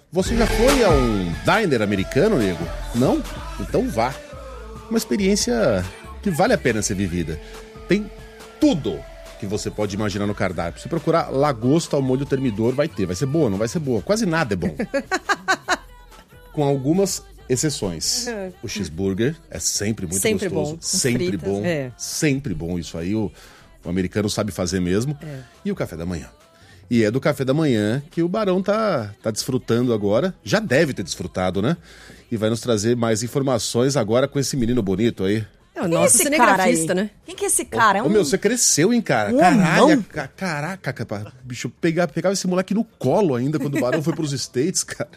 Você já foi a um diner americano, nego? Não? Então vá. Uma experiência que vale a pena ser vivida. Tem tudo que você pode imaginar no cardápio. Se procurar lagosta ao molho termidor, vai ter. Vai ser boa, não vai ser boa. Quase nada é bom. Com algumas exceções. O cheeseburger é sempre muito sempre gostoso. Bom. Sempre fritas, bom. Sempre bom. Isso aí o americano sabe fazer mesmo. E o café da manhã. E é do café da manhã que o Barão tá desfrutando agora. Já deve ter desfrutado, né? E vai nos trazer mais informações agora com esse menino bonito aí. É o nosso cinegrafista, né? Quem que é esse cara? Ô, meu, você cresceu, hein, cara? Caraca, bicho, pegava esse moleque no colo ainda quando o Barão foi pros States, cara.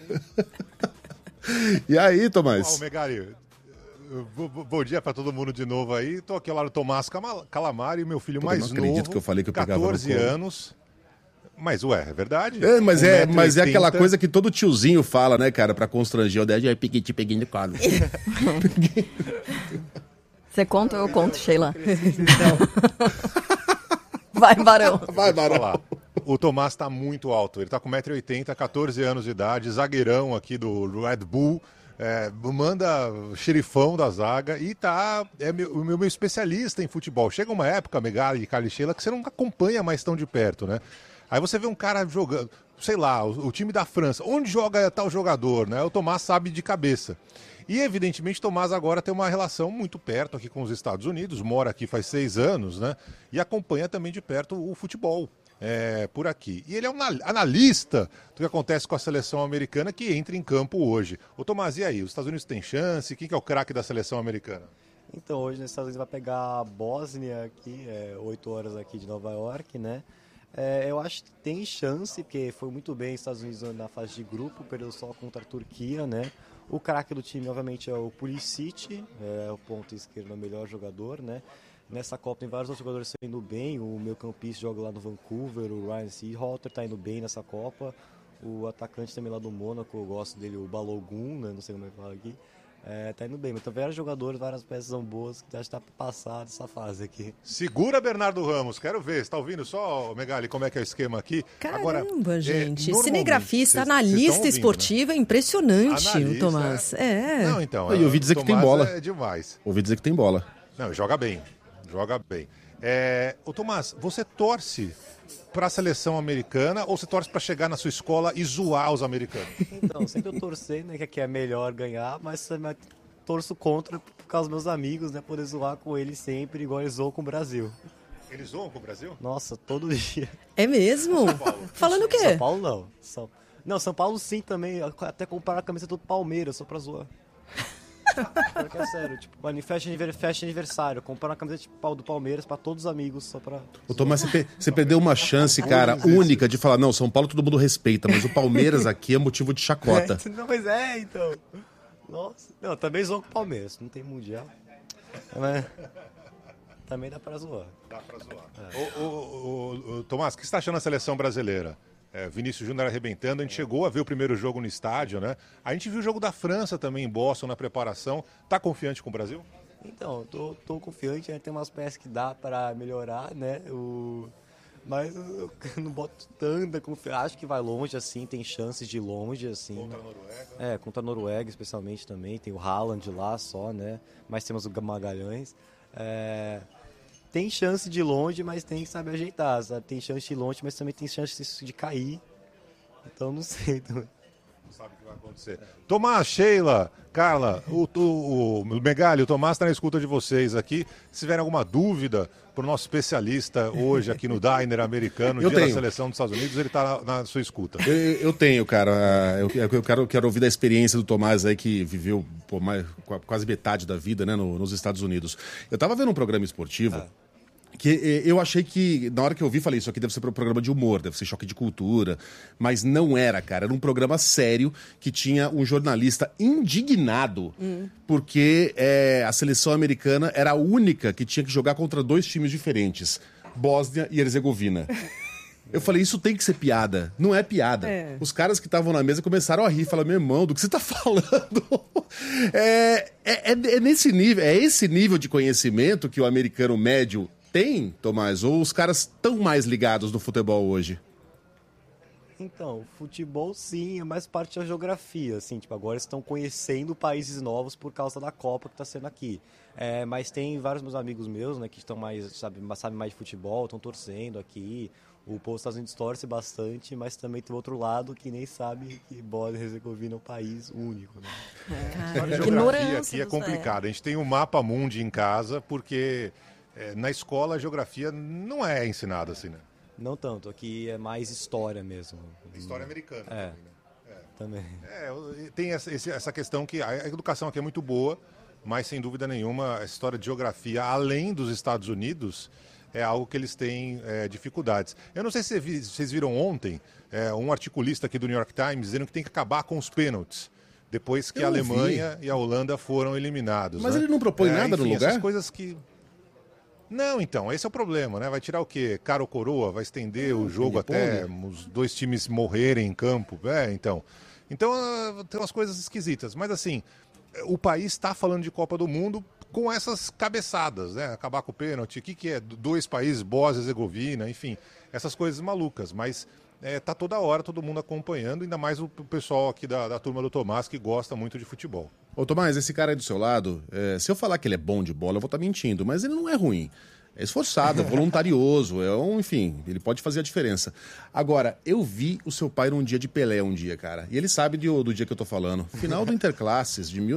E aí, Tomás? Ô, Megali, bom dia pra todo mundo de novo aí. Tô aqui ao lado do Tomás Calamari, meu filho mais novo. Não acredito que eu falei que eu pegava 14 anos. Mas, é verdade? Mas é aquela coisa que todo tiozinho fala, né, cara, pra constranger o Dad. Aí peguei no colo. Você conta ou eu conto, Sheila? Vai, Barão. Vai, Barão. O Tomás tá muito alto. Ele tá com 1,80m, 14 anos de idade, zagueirão aqui do Red Bull. Manda xerifão da zaga e o meu especialista em futebol. Chega uma época, Megali e Carlos Sheila, que você não acompanha mais tão de perto, né? Aí você vê um cara jogando, sei lá, o time da França, onde joga tal jogador, né? O Tomás sabe de cabeça. E, evidentemente, Tomás agora tem uma relação muito perto aqui com os Estados Unidos, mora aqui faz 6 anos, né? E acompanha também de perto o futebol por aqui. E ele é um analista do que acontece com a seleção americana que entra em campo hoje. Ô, Tomás, e aí? Os Estados Unidos têm chance? Quem que é o craque da seleção americana? Então, hoje nos Estados Unidos vai pegar a Bósnia aqui, 8 horas aqui de Nova York, né? Eu acho que tem chance, porque foi muito bem os Estados Unidos na fase de grupo, perdeu só contra a Turquia, né? O craque do time, obviamente, é o Pulisic, o ponto esquerdo, é o melhor jogador, né? Nessa Copa tem vários outros jogadores que estão indo bem, o meio campista joga lá no Vancouver, o Ryan Seahalter está indo bem nessa Copa, o atacante também lá do Mônaco, eu gosto dele, o Balogun, né? Não sei como é que fala aqui. Tá indo bem, mas tem vários jogadores, várias peças são boas que já está para passar dessa fase aqui. Segura, Bernardo Ramos, quero ver, você tá ouvindo só, Megali, como é que é o esquema aqui? Caramba, agora, gente, cinegrafista, analista esportiva, né? É impressionante, analista, o Tomás. Não, então, eu ouvi dizer que tem bola. É demais. Ouvi dizer que tem bola. Não, joga bem. Ô Tomás, você torce para a seleção americana ou você torce para chegar na sua escola e zoar os americanos? Então, sempre eu torcendo, né, que é melhor ganhar, mas torço contra por causa dos meus amigos, né, poder zoar com eles sempre, igual eles zoam com o Brasil. Eles zoam com o Brasil? Nossa, todo dia. É mesmo? Falando o quê? São Paulo não. Não, São Paulo sim também, até comprar a camisa do Palmeiras só pra zoar. Porque é sério, tipo, festa de aniversário, comprar uma camiseta do Palmeiras pra todos os amigos, só pra... Ô Tomás, você perdeu uma chance, cara, única de falar, não, São Paulo todo mundo respeita, mas o Palmeiras aqui é motivo de chacota. Não, mas então. Nossa. Não, também zoou com o Palmeiras, não tem mundial. Mas também dá pra zoar. Ô, Tomás, o que você tá achando da seleção brasileira? Vinícius Júnior arrebentando, a gente chegou a ver o primeiro jogo no estádio, né? A gente viu o jogo da França também em Boston na preparação. Tá confiante com o Brasil? Então, tô confiante, tem umas peças que dá para melhorar, né? Mas eu não boto tanta confiança. Acho que vai longe, assim, tem chances de ir longe, assim. Contra a Noruega? Contra a Noruega, especialmente também. Tem o Haaland lá só, né? Mas temos o Magalhães. Tem chance de ir longe, mas tem que saber ajeitar, sabe? Tem chance de ir longe, mas também tem chance de cair. Então não sei também. Não sabe o que vai acontecer. Tomás, Sheila, Carla, o Megali, o Tomás está na escuta de vocês aqui. Se tiverem alguma dúvida para o nosso especialista hoje aqui no Diner americano, dia da seleção dos Estados Unidos, ele está na sua escuta. Eu tenho, cara. Eu quero ouvir da experiência do Tomás aí, que viveu quase metade da vida, né, nos Estados Unidos. Eu estava vendo um programa esportivo que eu achei que, na hora que eu vi, falei, isso aqui deve ser um programa de humor, deve ser choque de cultura, mas não era, cara. Era um programa sério que tinha um jornalista indignado porque a seleção americana era a única que tinha que jogar contra 2 times diferentes, Bósnia e Herzegovina. Eu falei, isso tem que ser piada. Não é piada. Os caras que estavam na mesa começaram a rir. Falaram, meu irmão, do que você tá falando? Nesse nível, é esse nível de conhecimento que o americano médio tem, Tomás? Ou os caras estão mais ligados no futebol hoje? Então, futebol sim, é mais parte da geografia, assim, tipo, agora estão conhecendo países novos por causa da Copa que está sendo aqui. Mas tem vários meus amigos meus, né, que estão mais, sabem mais de futebol, estão torcendo aqui. O povo dos Estados Unidos torce bastante, mas também tem o outro lado que nem sabe que Bósnia e Herzegovina é um país único, né? A geografia aqui é complicada. A gente tem um mapa mundi em casa, porque na escola a geografia não é ensinada assim, né? Não tanto, aqui é mais história mesmo. História americana também, né? Também. Tem essa questão que a educação aqui é muito boa, mas sem dúvida nenhuma a história de geografia, além dos Estados Unidos, é algo que eles têm dificuldades. Eu não sei se vocês viram ontem um articulista aqui do New York Times dizendo que tem que acabar com os pênaltis, depois que a Alemanha e a Holanda foram eliminados. Mas né? ele não propõe nada no lugar? Essas coisas que... Não, então, esse é o problema, né? Vai tirar o quê? Cara ou coroa? Vai estender o jogo até os dois times morrerem em campo? Então tem umas coisas esquisitas. Mas assim, o país está falando de Copa do Mundo com essas cabeçadas, né? Acabar com o pênalti, o que é? 2 países, Bósnia e Herzegovina, enfim, essas coisas malucas. Mas tá toda hora todo mundo acompanhando, ainda mais o pessoal aqui da turma do Tomás, que gosta muito de futebol. Ô Tomás, esse cara aí do seu lado, se eu falar que ele é bom de bola, eu vou estar mentindo, mas ele não é ruim. É esforçado, é voluntarioso, enfim, ele pode fazer a diferença. Agora, eu vi o seu pai num dia de Pelé cara, e ele sabe do dia que eu tô falando. Final do Interclasses, de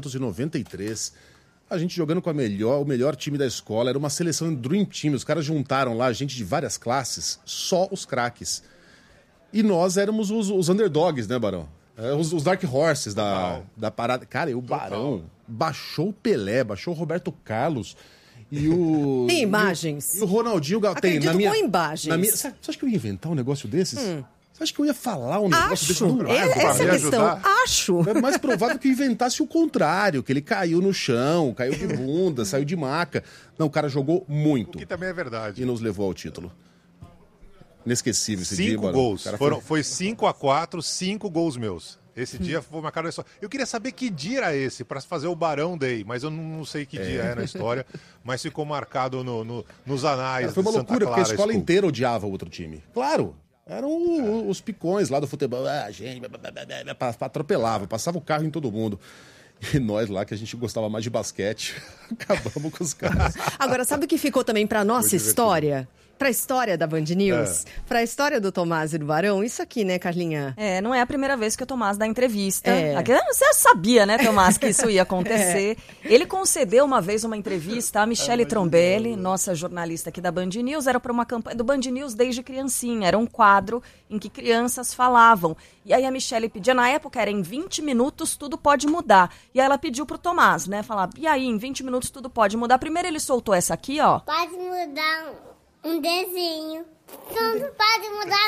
1993, a gente jogando com o melhor time da escola, era uma seleção Dream Team, os caras juntaram lá gente de várias classes, só os craques. E nós éramos os underdogs, né, Barão? Os Dark Horses da parada. Cara, e o Barão baixou o Pelé, baixou o Roberto Carlos e o... Tem imagens. E o Ronaldinho... Acredito com imagens. Você acha que eu ia inventar um negócio desses? Você acha que eu ia falar um negócio desse no ar? Essa é a questão. Acho. É mais provável que eu inventasse o contrário, que ele caiu no chão, caiu de bunda, saiu de maca. Não, o cara jogou muito. O que também é verdade. E nos levou ao título. Inesquecível esse dia. 5 gols. Foi 5-4, 5 gols meus. Esse dia foi uma cara só. Eu queria saber que dia era esse para fazer o Barão Day, mas eu não sei que dia é na história, mas ficou marcado nos anais. Foi uma loucura, porque a escola inteira odiava o outro time. Claro, eram os picões lá do futebol. Gente, atropelava, passava o carro em todo mundo. E nós lá, que a gente gostava mais de basquete, acabamos com os caras. Agora, sabe o que ficou também para nossa história? Para a história da Band News, para a história do Tomás e do Barão, isso aqui, né, Carlinha? Não é a primeira vez que o Tomás dá entrevista. Aqui, você sabia, né, Tomás, que isso ia acontecer. Ele concedeu uma vez uma entrevista à Michele Trombelli, nossa jornalista aqui da Band News. Era para uma campanha do Band News desde criancinha. Era um quadro em que crianças falavam. E aí a Michele pedia, na época era em 20 minutos tudo pode mudar. E aí ela pediu pro Tomás, né, falar, e aí em 20 minutos tudo pode mudar. Primeiro ele soltou essa aqui, ó. Pode mudar um desenho. Tudo pode mudar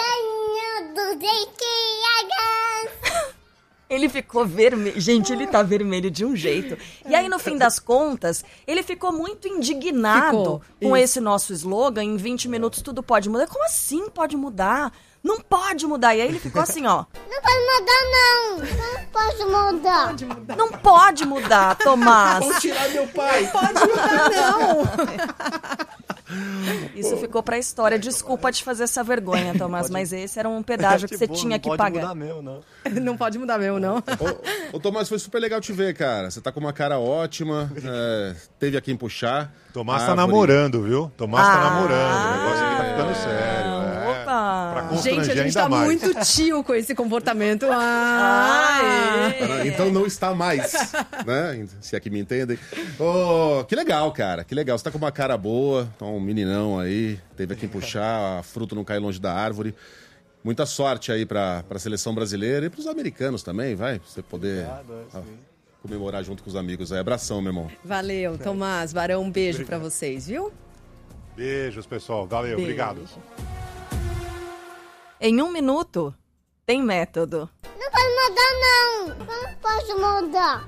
um desenho do Jequiagas. Ele ficou vermelho. Gente, ele tá vermelho de um jeito. E aí, no fim das contas, ele ficou muito indignado com esse nosso slogan, em 20 minutos tudo pode mudar. Como assim pode mudar? Não pode mudar. E aí ele ficou assim, ó. Não pode mudar, não. Não pode mudar. Não pode mudar, Tomás. Vou tirar meu pai. Não pode mudar, não. Isso ficou pra história. Desculpa te fazer essa vergonha, Tomás, mas esse era um pedágio que você tinha que pagar. Não pode mudar mesmo, não. Não pode mudar mesmo, não. Ô Tomás, foi super legal te ver, cara. Você tá com uma cara ótima, teve a quem puxar. Tomás tá namorando, viu? Tomás tá namorando. O negócio aqui tá ficando sério. Gente, a gente tá muito tio com esse comportamento. Então não está mais, né? Se é que me entendem. Que legal, cara. Que legal. Você tá com uma cara boa, tá um meninão aí, teve a quem puxar, a fruta não cai longe da árvore. Muita sorte aí pra seleção brasileira e pros americanos também, vai? Pra você poder comemorar junto com os amigos aí. Abração, meu irmão. Valeu, Tomás, Barão, um beijo pra vocês, viu? Beijos, pessoal. Valeu, obrigado. Em 1 minuto, tem método. Não pode mudar, não. Não pode mudar.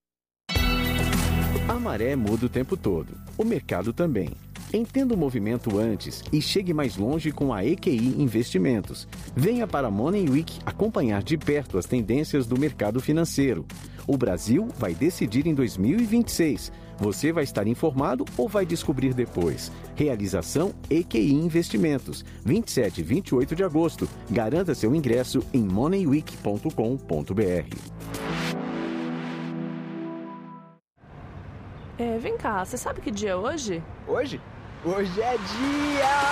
A maré muda o tempo todo. O mercado também. Entenda o movimento antes e chegue mais longe com a EQI Investimentos. Venha para a Money Week acompanhar de perto as tendências do mercado financeiro. O Brasil vai decidir em 2026. Você vai estar informado ou vai descobrir depois? Realização EQI Investimentos, 27 e 28 de agosto. Garanta seu ingresso em moneyweek.com.br. Vem cá, você sabe que dia é hoje? Hoje? Hoje é dia...